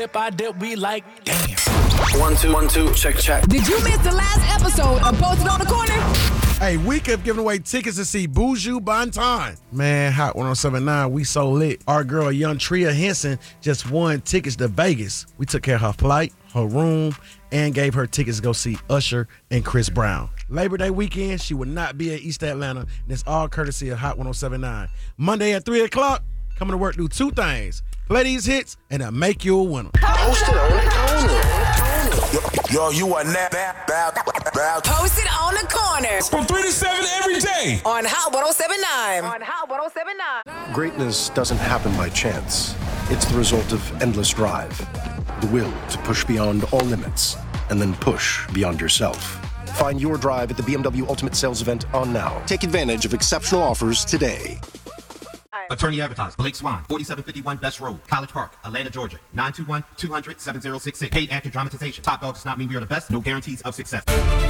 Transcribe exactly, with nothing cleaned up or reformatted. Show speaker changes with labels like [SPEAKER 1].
[SPEAKER 1] If I did, we like, damn.
[SPEAKER 2] One, two, one, two, check, check.
[SPEAKER 3] Did you miss the last episode of Posted on the Corner?
[SPEAKER 4] Hey, we kept giving away tickets to see Buju Banton. Man, Hot one oh seven point nine, we so lit. Our girl, young Tria Henson, just won tickets to Vegas. We took care of her flight, her room, and gave her tickets to go see Usher and Chris Brown. Labor Day weekend, she will not be at East Atlanta, and it's all courtesy of Hot one oh seven point nine. Monday at three o'clock, coming to work, do two things. Play these hits, and they'll make you a winner.
[SPEAKER 2] Posted on the corner.
[SPEAKER 5] Yo, you are now bad, bad, bad.
[SPEAKER 3] Posted on the Corner.
[SPEAKER 6] From three to seven every day.
[SPEAKER 3] On Hot one oh seven point nine. On Hot one oh seven point nine.
[SPEAKER 7] Greatness doesn't happen by chance. It's the result of endless drive, the will to push beyond all limits, and then push beyond yourself. Find your drive at the B M W Ultimate Sales Event on now. Take advantage of exceptional offers today.
[SPEAKER 8] Attorney advertised. Blake Swan, forty-seven fifty-one Best Road, College Park, Atlanta, Georgia. nine two one, two hundred, seven oh six six. Paid actor dramatization. Top dog does not mean we are the best. No guarantees of success.